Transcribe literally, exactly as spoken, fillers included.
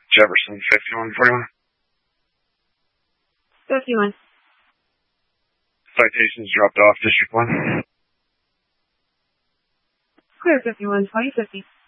Jefferson, fifty-one forty-one. fifty-one. Citations dropped off, District one. Clear fifty-one, twenty fifty.